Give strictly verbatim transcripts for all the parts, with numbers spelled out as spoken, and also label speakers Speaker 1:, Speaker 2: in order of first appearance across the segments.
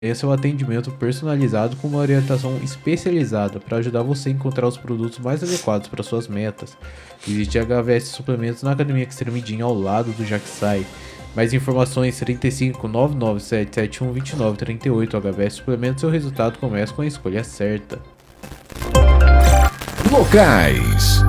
Speaker 1: Esse é o atendimento personalizado com uma orientação especializada para ajudar você a encontrar os produtos mais adequados para suas metas. Existe H V S Suplementos na Academia Extremidinho ao lado do Jaxai. Mais informações trinta e cinco, nove nove sete sete um, dois nove três oito. H V S Suplementos, seu resultado começa com a escolha certa.
Speaker 2: Locais.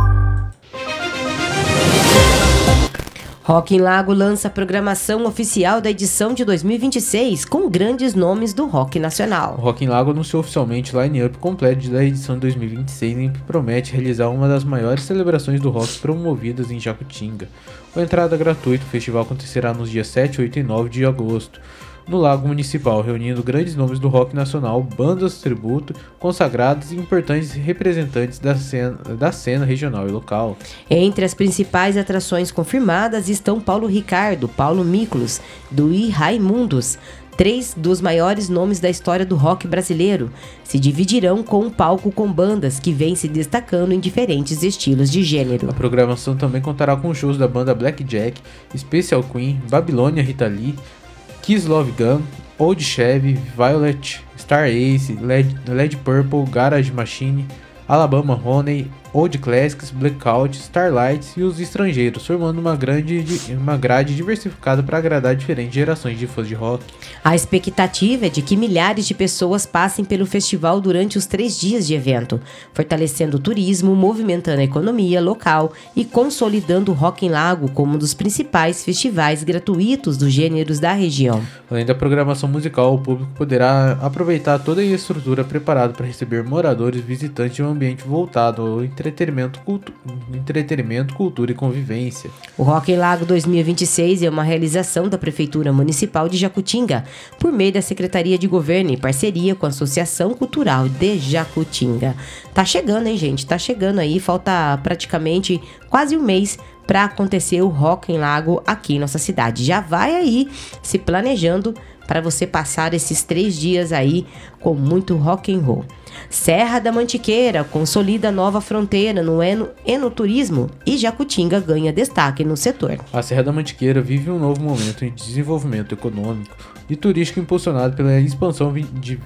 Speaker 3: Rock em Lago lança a programação oficial da edição de dois mil e vinte e seis com grandes nomes do rock nacional.
Speaker 1: O Rock em Lago anunciou oficialmente o line-up completo da edição de dois mil e vinte e seis e promete realizar uma das maiores celebrações do rock promovidas em Jacutinga. Com entrada gratuita, o festival acontecerá nos dias sete, oito e nove de agosto. No Lago Municipal, reunindo grandes nomes do rock nacional, bandas tributo, consagradas e importantes representantes da cena, da cena regional e local.
Speaker 3: Entre as principais atrações confirmadas estão Paulo Ricardo, Paulo Miklos, do I Raimundos. Três dos maiores nomes da história do rock brasileiro se dividirão com um palco com bandas que vêm se destacando em diferentes estilos de gênero.
Speaker 1: A programação também contará com shows da banda Blackjack, Special Queen, Babilônia Rita Lee, Kiss Love Gun, Old Chevy, Violet, Star Ace, Led, Led Purple, Garage Machine, Alabama Honey, Old Classics, Blackout, Starlight e os estrangeiros, formando uma, grande, uma grade diversificada para agradar diferentes gerações de fãs de rock.
Speaker 3: A expectativa é de que milhares de pessoas passem pelo festival durante os três dias de evento, fortalecendo o turismo, movimentando a economia local e consolidando o Rock em Lago como um dos principais festivais gratuitos dos gêneros da região.
Speaker 1: Além da programação musical, o público poderá aproveitar toda a estrutura preparada para receber moradores e visitantes em um ambiente voltado ao entretenimento, cultu- entretenimento, cultura e convivência.
Speaker 3: O Rock em Lago dois mil e vinte e seis é uma realização da Prefeitura Municipal de Jacutinga, por meio da Secretaria de Governo em parceria com a Associação Cultural de Jacutinga. Tá chegando, hein, gente? Tá chegando aí, falta praticamente quase um mês para acontecer o Rock em Lago aqui em nossa cidade. Já vai aí se planejando para você passar esses três dias aí com muito rock and roll. Serra da Mantiqueira consolida nova fronteira no eno, enoturismo e Jacutinga ganha destaque no setor.
Speaker 1: A Serra da Mantiqueira vive um novo momento de desenvolvimento econômico e turístico impulsionado pela expansão de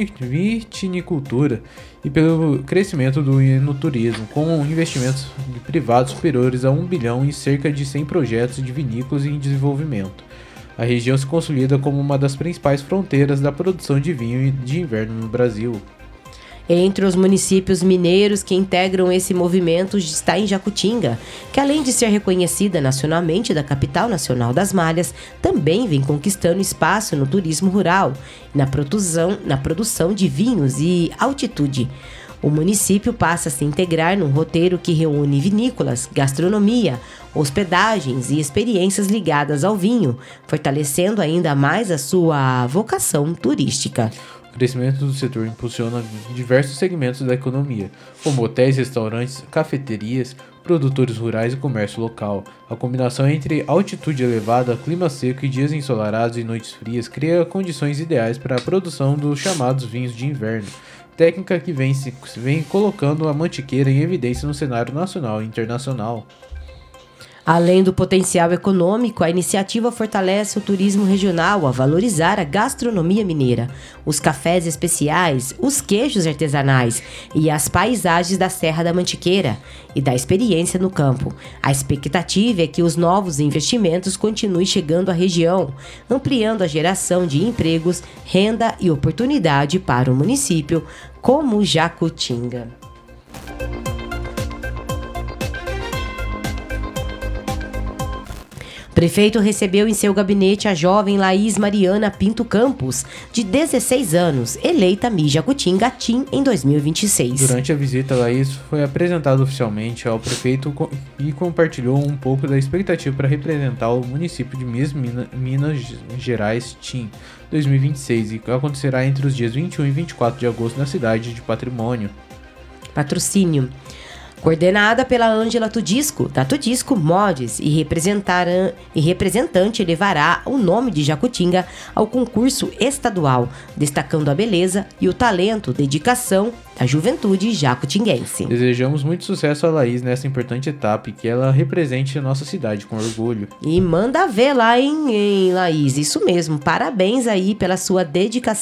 Speaker 1: vitinicultura e pelo crescimento do enoturismo, com investimentos privados superiores a um bilhão e cerca de cem projetos de vinícolas em desenvolvimento. A região se consolida como uma das principais fronteiras da produção de vinho de inverno no Brasil.
Speaker 3: Entre os municípios mineiros que integram esse movimento está em Jacutinga, que além de ser reconhecida nacionalmente da capital nacional das malhas, também vem conquistando espaço no turismo rural, na produção, na produção de vinhos e altitude. O município passa a se integrar num roteiro que reúne vinícolas, gastronomia, hospedagens e experiências ligadas ao vinho, fortalecendo ainda mais a sua vocação turística.
Speaker 1: O crescimento do setor impulsiona diversos segmentos da economia, como hotéis, restaurantes, cafeterias, produtores rurais e comércio local. A combinação entre altitude elevada, clima seco e dias ensolarados e noites frias cria condições ideais para a produção dos chamados vinhos de inverno, técnica que vem, se, vem colocando a Mantiqueira em evidência no cenário nacional e internacional.
Speaker 3: Além do potencial econômico, a iniciativa fortalece o turismo regional a valorizar a gastronomia mineira, os cafés especiais, os queijos artesanais e as paisagens da Serra da Mantiqueira e da experiência no campo. A expectativa é que os novos investimentos continuem chegando à região, ampliando a geração de empregos, renda e oportunidade para o município como Jacutinga. O prefeito recebeu em seu gabinete a jovem Laís Mariana Pinto Campos, de dezesseis anos, eleita Miss Jacutinga Team em dois mil e vinte e seis.
Speaker 1: Durante a visita, Laís foi apresentada oficialmente ao prefeito e compartilhou um pouco da expectativa para representar o município de Miss Minas Gerais Team dois mil e vinte e seis, e acontecerá entre os dias vinte e um e vinte e quatro de agosto na cidade de Patrimônio.
Speaker 3: Patrocínio. Coordenada pela Ângela Tudisco, da Tudisco Mods, e, representar, e representante levará o nome de Jacutinga ao concurso estadual, destacando a beleza e o talento, dedicação da juventude jacutinguense.
Speaker 1: Desejamos muito sucesso a Laís nessa importante etapa e que ela represente a nossa cidade com orgulho.
Speaker 3: E manda ver lá, hein, hein, Laís? Isso mesmo, parabéns aí pela sua dedicação